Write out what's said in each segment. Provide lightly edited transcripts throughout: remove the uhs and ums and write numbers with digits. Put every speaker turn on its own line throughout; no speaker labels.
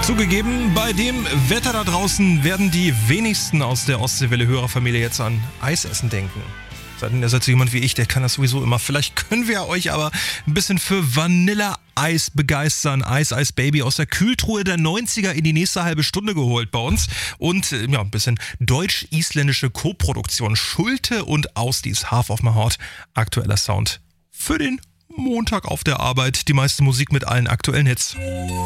Zugegeben, bei dem Wetter da draußen werden die wenigsten aus der Ostseewelle-Hörerfamilie jetzt an Eisessen denken. Seid so jemand wie ich, der kann das sowieso immer. Vielleicht können wir euch aber ein bisschen für Vanilleeis begeistern. Eis Baby aus der Kühltruhe der 90er in die nächste halbe Stunde geholt bei uns. Und ja, ein bisschen deutsch-isländische Co-Produktion. Schulte und Ausdies, Half of My Heart. Aktueller Sound für den Montag auf der Arbeit. Die meiste Musik mit allen aktuellen Hits.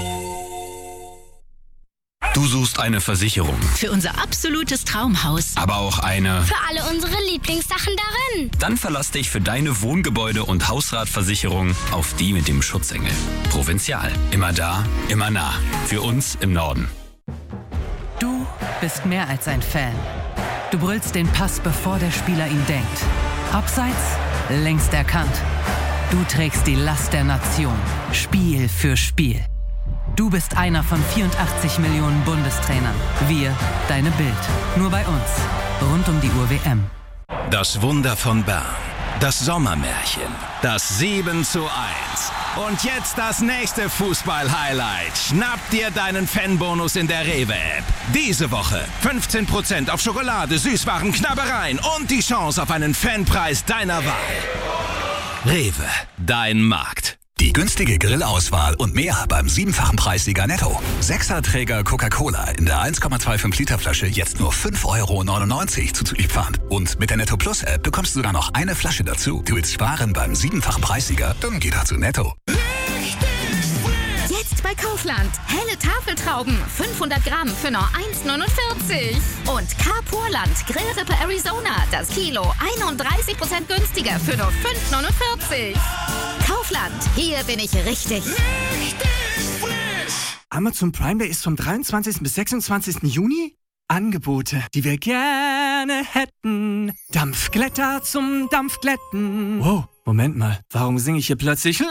Du suchst eine Versicherung.
Für unser absolutes Traumhaus.
Aber auch eine...
Für alle unsere Lieblingssachen darin.
Dann verlass dich für deine Wohngebäude- und Hausratversicherung auf die mit dem Schutzengel. Provinzial. Immer da, immer nah. Für uns im Norden.
Du bist mehr als ein Fan. Du brüllst den Pass, bevor der Spieler ihn denkt. Abseits, längst erkannt. Du trägst die Last der Nation. Spiel für Spiel. Du bist einer von 84 Millionen Bundestrainern. Wir, deine Bild. Nur bei uns. Rund um die Uhr WM.
Das Wunder von Bern. Das Sommermärchen. Das 7:1. Und jetzt das nächste Fußball-Highlight. Schnapp dir deinen Fanbonus in der Rewe-App. Diese Woche 15% auf Schokolade, Süßwaren, Knabbereien und die Chance auf einen Fanpreis deiner Wahl. Rewe, dein Markt.
Die günstige Grillauswahl und mehr beim 7-fachen Preissieger Netto. 6er-Träger Coca-Cola in der 1,25 Liter Flasche jetzt nur 5,99 € zuzüglich Pfand. Und mit der Netto Plus App bekommst du sogar noch eine Flasche dazu. Du willst sparen beim 7-fachen Preissieger? Dann geh doch zu Netto.
Jetzt bei Kaufland. Helle Tafeltrauben, 500 Gramm für nur 1,49 €. Und Carpurland Grillrippe Arizona, das Kilo 31% günstiger für nur 5,49 €. Kaufland, hier bin ich richtig.
Amazon Prime Day ist vom 23. bis 26. Juni. Angebote, die wir gerne hätten. Dampfglätter zum Dampfglätten. Wow, Moment mal, warum singe ich hier plötzlich...